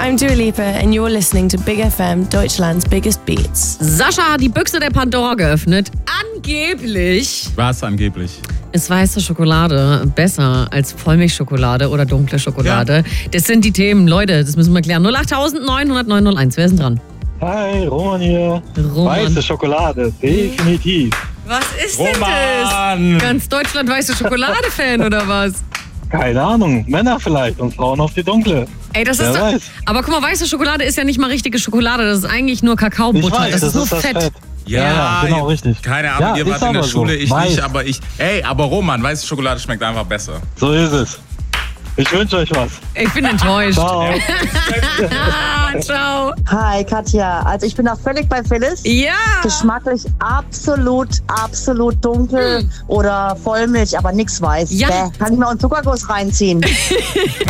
I'm Dua Lipa and you're listening to Big FM, Deutschland's biggest beats. Sascha hat die Büchse der Pandora geöffnet. Angeblich Was angeblich? ist weiße Schokolade besser als Vollmilchschokolade oder dunkle Schokolade. Ja. Das sind die Themen, Leute, das müssen wir klären. 08900 901. Wer ist denn dran? Hi, Roman hier. Roman. Weiße Schokolade, definitiv. Was ist Roman! denn das? Ganz Deutschland weiße Schokolade-Fan oder was? Keine Ahnung, Männer vielleicht und Frauen auf die dunkle. Ey, das Wer ist weiß. Aber guck mal, weiße Schokolade ist ja nicht mal richtige Schokolade. Das ist eigentlich nur Ich Kakaobutter. weiß, Das ist nur das Fett. Ja, genau, richtig. Keine Ahnung, Ja, ihr ist wart in der aber Schule, so. ich Weiß. nicht, aber Roman, weiße Schokolade schmeckt einfach besser. So ist es. Ich wünsche euch was. Ich bin enttäuscht. Ciao. Ciao. Hi Katja, also ich bin da völlig bei Phyllis. Ja. Geschmacklich absolut dunkel oder Vollmilch, aber nix weiß. Ja. Kann ich mir auch einen Zuckerguss reinziehen.